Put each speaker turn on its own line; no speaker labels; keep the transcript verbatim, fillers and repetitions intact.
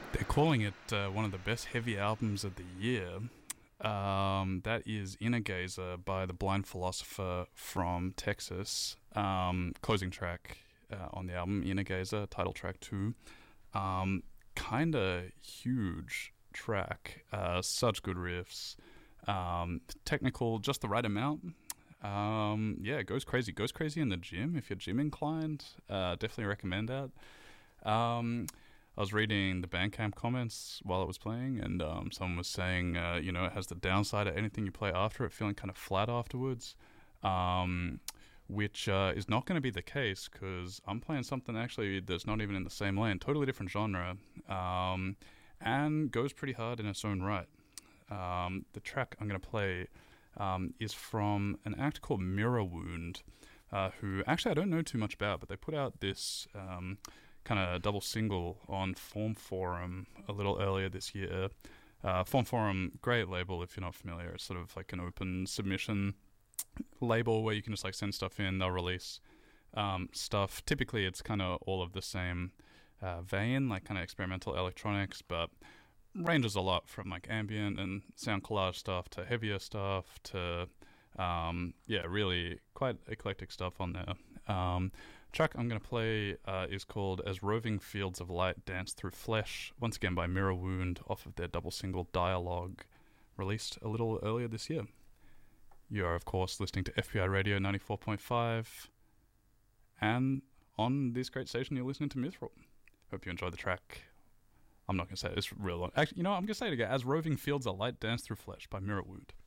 They're calling it uh, one of the best heavy albums of the year. Um, that is Inner Gazer by the Blind Philosopher from Texas. Um, closing track uh, on the album, Inner Gazer, title track two. Um, kinda huge track. Uh, such good riffs. Um, technical, just the right amount. Um, yeah, goes crazy. Goes crazy in the gym if you're gym inclined. Uh, definitely recommend that. Um, I was reading the Bandcamp comments while it was playing, and um, someone was saying, uh, you know, it has the downside of anything you play after it feeling kind of flat afterwards, um, which uh, is not going to be the case because I'm playing something actually that's not even in the same lane, totally different genre, um, and goes pretty hard in its own right. Um, the track I'm going to play um, is from an act called Mirror Wound, uh, who actually I don't know too much about, but they put out this Um, kind of double single on Form Forum a little earlier this year. Uh, Form Forum, great label if you're not familiar. It's sort of like an open submission label where you can just like send stuff in. They'll release um, stuff. Typically, it's kind of all of the same uh, vein, like kind of experimental electronics, but ranges a lot from like ambient and sound collage stuff to heavier stuff to um, yeah, really quite eclectic stuff on there. Um, track I'm going to play uh, is called As Roving Fields of Light Dance Through Flesh, once again by Mirror Wound, off of their double single Dialogue, released a little earlier this year. You are, of course, listening to F B I Radio ninety-four point five, and on this great station you're listening to Mithril. Hope you enjoy the track. I'm not going to say it, it's real long. Actually, you know what, I'm going to say it again. As Roving Fields of Light Dance Through Flesh by Mirror Wound.